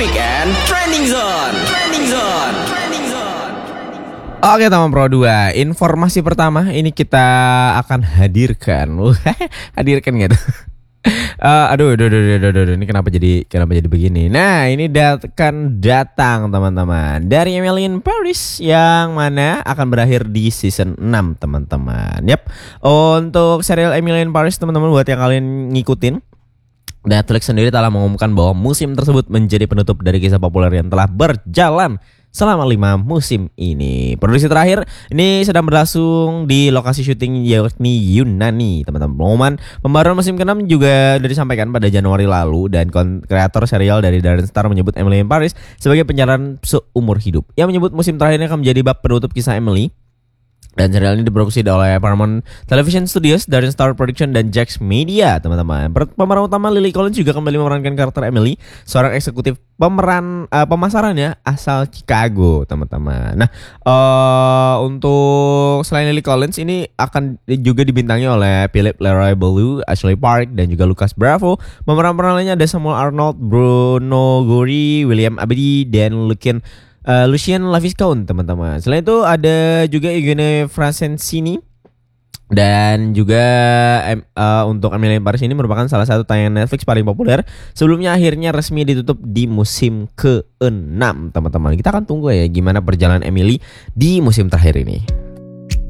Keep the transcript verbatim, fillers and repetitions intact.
Traffic and Trending Zone. Trending Zone. Trending Zone. Oke teman Pro dua, informasi pertama ini kita akan hadirkan. Hadirkan gitu. Uh, aduh, aduh, aduh, aduh, aduh, ini kenapa jadi kenapa jadi begini? Nah, ini akan datang teman-teman dari Emily in Paris yang mana akan berakhir di season enam teman-teman. Yap, untuk serial Emily in Paris teman-teman, buat yang kalian ngikutin, Netflix sendiri telah mengumumkan bahwa musim tersebut menjadi penutup dari kisah populer yang telah berjalan selama lima musim ini. Produksi terakhir ini sedang berlangsung di lokasi syuting yakni Yunani, teman-teman. Pengumuman pembaruan musim keenam juga sudah disampaikan pada Januari lalu, dan kreator serial dari Darren Star menyebut Emily in Paris sebagai penjalanan seumur hidup. Ia menyebut musim terakhirnya akan menjadi bab penutup kisah Emily. Dan serial ini diproduksi oleh Paramount Television Studios, Darren Star Production, dan Jax Media, teman-teman. Pemeran utama Lily Collins juga kembali memerankan karakter Emily, seorang eksekutif pemeran uh, pemasarannya asal Chicago, teman-teman. Nah, uh, untuk selain Lily Collins ini akan juga dibintangi oleh Philip Leroy Bellew, Ashley Park, dan juga Lucas Bravo. Pemeran-pemeran lainnya ada Samuel Arnold, Bruno Gori, William Abedi, dan Lucian Uh, Lucien Laviscount, teman-teman. Selain itu ada juga Eugene Francescini, dan juga uh, untuk Emily in Paris ini merupakan salah satu tayangan Netflix paling populer. Sebelumnya akhirnya resmi ditutup di musim keenam, teman-teman. Kita akan tunggu ya gimana perjalanan Emily di musim terakhir ini.